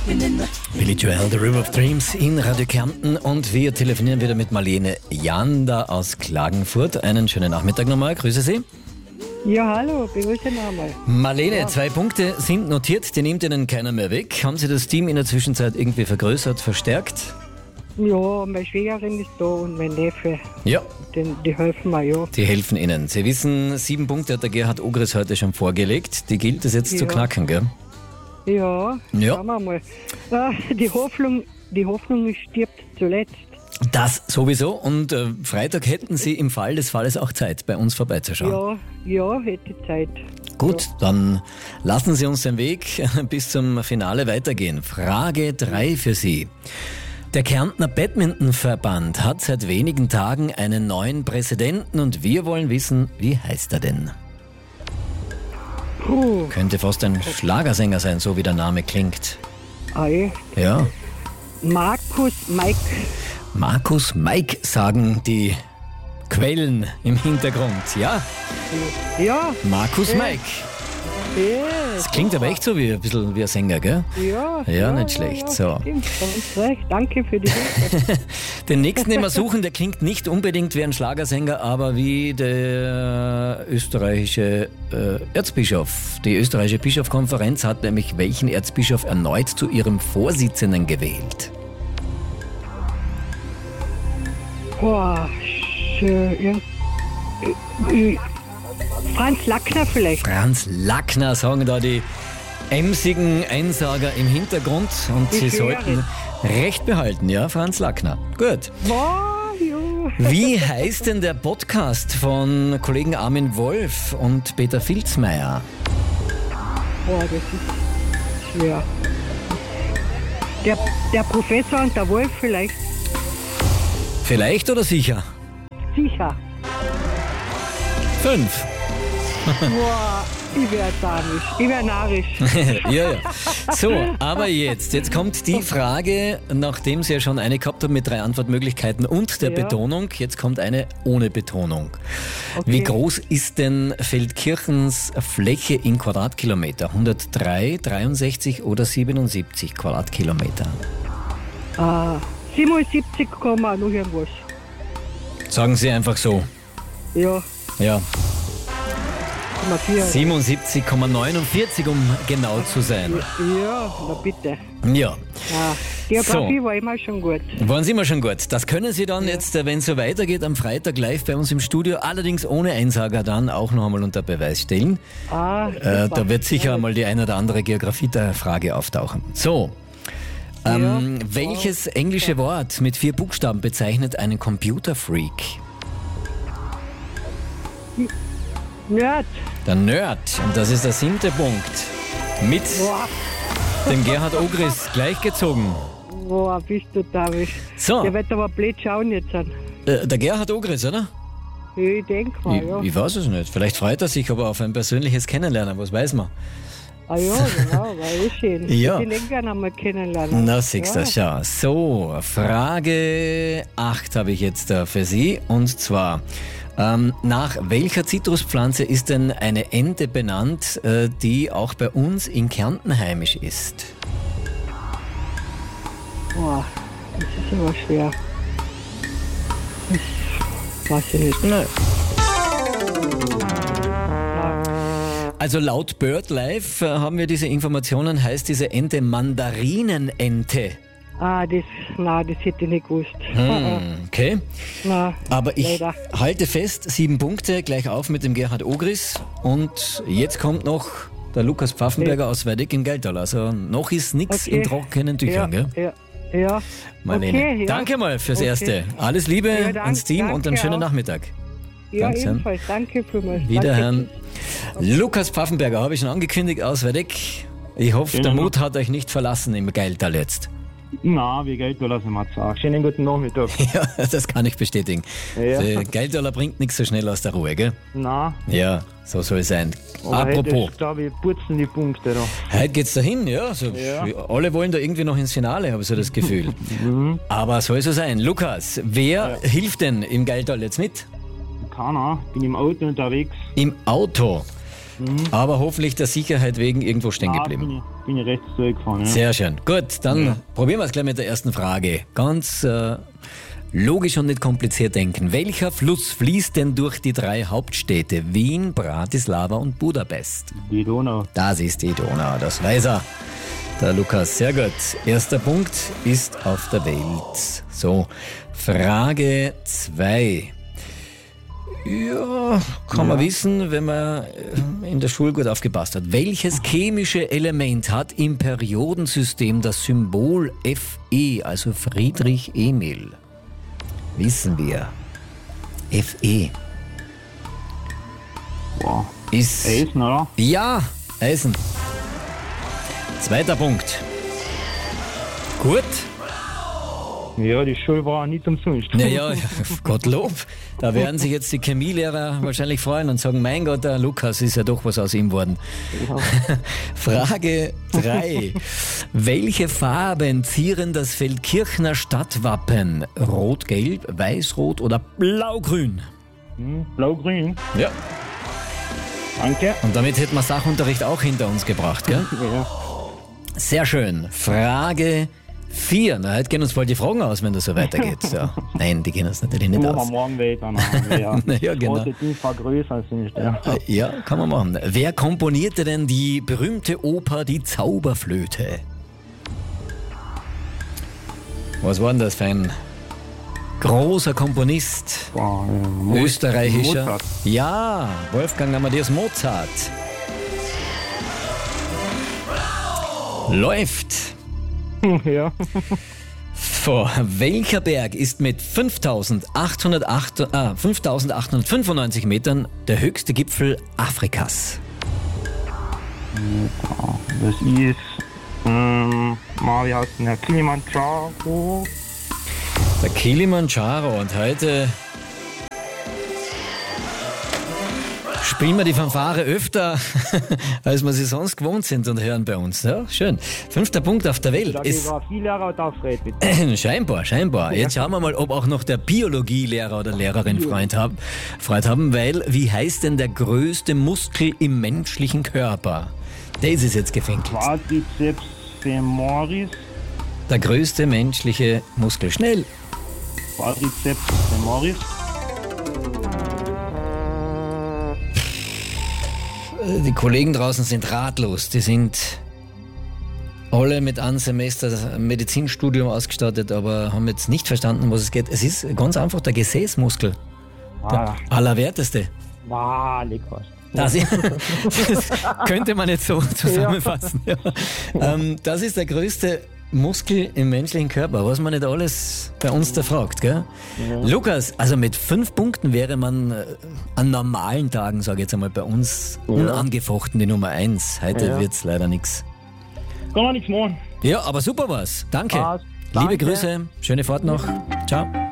Billy Joel, The River of Dreams in Radio Kärnten und wir telefonieren wieder mit Marlene Janda aus Klagenfurt. Einen schönen Nachmittag nochmal, grüße Sie. Ja, hallo, begrüße nochmal. Marlene, 2 Punkte sind notiert, die nimmt Ihnen keiner mehr weg. Haben Sie das Team in der Zwischenzeit irgendwie vergrößert, verstärkt? Ja, meine Schwägerin ist da und mein Neffe. Ja. Die helfen mir, ja. Die helfen Ihnen. Sie wissen, 7 Punkte hat der Gerhard Ogris heute schon vorgelegt. Die gilt es jetzt zu knacken, gell? Ja, Ja. schauen wir mal. Die Hoffnung stirbt zuletzt. Das sowieso. Und Freitag hätten Sie im Fall des Falles auch Zeit, bei uns vorbeizuschauen. Ja, hätte Zeit. Gut, dann lassen Sie uns den Weg bis zum Finale weitergehen. Frage 3 für Sie. Der Kärntner Badmintonverband hat seit wenigen Tagen einen neuen Präsidenten und wir wollen wissen, wie heißt er denn? Könnte fast ein Schlagersänger sein, so wie der Name klingt. Ja. Markus Mike, sagen die Quellen im Hintergrund. Ja? Ja. Markus Mike. Das klingt aber echt so wie ein bisschen wie ein Sänger, gell? Ja, nicht schlecht. So. Stimmt, da hast recht. Danke für die Hilfe. Den nächsten, den wir suchen, der klingt nicht unbedingt wie ein Schlagersänger, aber wie der österreichische Erzbischof. Die österreichische Bischofskonferenz hat nämlich welchen Erzbischof erneut zu ihrem Vorsitzenden gewählt? Boah, schön. Franz Lackner vielleicht. Franz Lackner, sagen da die emsigen Einsager im Hintergrund. Und Sie sollten recht behalten, ja, Franz Lackner. Gut. Boah, ja. Wie heißt denn der Podcast von Kollegen Armin Wolf und Peter Filzmeier? Boah, das ist schwer. Der Professor und der Wolf vielleicht. Vielleicht oder sicher? Sicher. 5. Boah, ich wär narrisch. Ja. So, aber jetzt kommt die Frage, nachdem Sie ja schon eine gehabt haben mit 3 Antwortmöglichkeiten und der Betonung, jetzt kommt eine ohne Betonung. Okay. Wie groß ist denn Feldkirchens Fläche in Quadratkilometer? 103, 63 oder 77 Quadratkilometer? 77, noch irgendwas. Sagen Sie einfach so. Ja. Ja. 4. 77,49, um genau zu sein. Ja, na bitte. Ja. Geografie war immer schon gut. Waren Sie immer schon gut. Das können Sie dann jetzt, wenn es so weitergeht, am Freitag live bei uns im Studio, allerdings ohne Einsager dann auch noch einmal unter Beweis stellen. Da wird sicher einmal die ein oder andere Geografie-Frage auftauchen. So. Welches englische Wort mit 4 Buchstaben bezeichnet einen Computerfreak? Nerd. Der Nerd. Und das ist der 7. Punkt. Mit dem Gerhard Ogris gleichgezogen. Boah, bist du damisch. So. Der wird aber blöd schauen jetzt an. Der Gerhard Ogris, oder? Ich denke mal, ja. Ich weiß es nicht. Vielleicht freut er sich aber auf ein persönliches Kennenlernen, was weiß man. Ja, genau, war schön. Ja. Ich den gerne einmal kennenlernen. Na, siehst du, schau. So, Frage 8 habe ich jetzt da für Sie. Und zwar, nach welcher Zitruspflanze ist denn eine Ente benannt, die auch bei uns in Kärnten heimisch ist? Boah, das ist aber schwer. Das weiß ich nicht. Nein. Also laut BirdLife haben wir diese Informationen, heißt diese Ente Mandarinenente. Das hätte ich nicht gewusst. Okay. Na, aber ich leider. halte fest, 7 Punkte, gleich auf mit dem Gerhard Ogris. Und jetzt kommt noch der Lukas Pfaffenberger aus Weideck im Geldtal. Also noch ist nichts in trockenen Tüchern, gell? Ja. Marlene, Okay, danke mal fürs Erste. Alles Liebe ans Team und einen schönen Nachmittag. Ja, ebenfalls. Danke vielmals. Wiederhören. Lukas Pfaffenberger habe ich schon angekündigt aus Weideck. Ich hoffe, der Mut hat euch nicht verlassen im Geldtal jetzt. Na, wie Geldtaler sind wir auch. Schönen guten Nachmittag. Ja, das kann ich bestätigen. Ja. Der Geldtaler bringt nichts so schnell aus der Ruhe, gell? Na. Ja, so soll es sein. Aber Apropos. heute, glaube ich, putzen die Punkte da. Heute geht's dahin, ja. Alle wollen da irgendwie noch ins Finale, habe ich so das Gefühl. Aber soll so sein. Lukas, wer hilft denn im Geldtal jetzt mit? Keiner, bin im Auto unterwegs. Im Auto? aber hoffentlich der Sicherheit wegen irgendwo stehen geblieben. Bin ich rechts zurückgefahren. Ja. Sehr schön. Gut, dann probieren wir es gleich mit der ersten Frage. Ganz logisch und nicht kompliziert denken. Welcher Fluss fließt denn durch die 3 Hauptstädte Wien, Bratislava und Budapest? Die Donau. Das ist die Donau, das weiß er. Der Lukas, sehr gut. Erster Punkt ist auf der Welt. So, Frage 2. Ja, kann man wissen, wenn man in der Schule gut aufgepasst hat. Welches chemische Element hat im Periodensystem das Symbol Fe, also Friedrich Emil? Wissen wir. Fe. Boah. Ist... Eisen, oder? Ja, Eisen. Zweiter Punkt. Gut. Ja, die Schule war nicht umsonst. Naja, Gottlob. Da werden sich jetzt die Chemielehrer wahrscheinlich freuen und sagen, mein Gott, der Lukas ist ja doch was aus ihm geworden. Ja. Frage 3. Welche Farben zieren das Feldkirchner Stadtwappen? Rot-Gelb, Weiß-Rot oder Blau-Grün? Blau-Grün. Ja. Danke. Und damit hätten wir Sachunterricht auch hinter uns gebracht, gell? Ja. Sehr schön. Frage 4. Na, heute gehen uns voll die Fragen aus, wenn das so weitergeht. Ja. Nein, die gehen uns natürlich nicht Machen wir aus. morgen weiter. Ja, Ja, genau. Die war größer, sind ja. Ja, kann man machen. Wer komponierte denn die berühmte Oper Die Zauberflöte? Was war denn das für ein großer Komponist? Boah, Österreichischer? Mozart. Ja, Wolfgang Amadeus Mozart. Läuft. Ja. So, welcher Berg ist mit 5.895 Metern der höchste Gipfel Afrikas? Das ist, wie heißt denn der Kilimanjaro? Der Kilimanjaro. Und heute spielen wir die Fanfare öfter, als wir sie sonst gewohnt sind und hören bei uns. Ja, schön. 5. Punkt auf der Welt. Da geht Ist auch viel Lehrer und aufredet, bitte. scheinbar. Jetzt schauen wir mal, ob auch noch der Biologielehrer oder Lehrerin Freude haben, weil wie heißt denn der größte Muskel im menschlichen Körper? Das ist jetzt gefinkelt. Quadriceps femoris. Der größte menschliche Muskel. Schnell. Quadriceps femoris. Die Kollegen draußen sind ratlos. Die sind alle mit einem Semester Medizinstudium ausgestattet, aber haben jetzt nicht verstanden, um was es geht. Es ist ganz einfach der Gesäßmuskel. Der allerwerteste. Lecker. Das könnte man jetzt so zusammenfassen. Ja. Das ist der größte Muskel im menschlichen Körper, was man nicht alles bei uns da fragt, gell? Ja. Lukas, also mit 5 Punkten wäre man an normalen Tagen, sage ich jetzt einmal, bei uns unangefochten die Nummer 1. Heute wird's leider nichts. Kann man nichts machen. Ja, aber super war's. Danke. Passt. Liebe Danke. Grüße, schöne Fahrt noch. Ciao.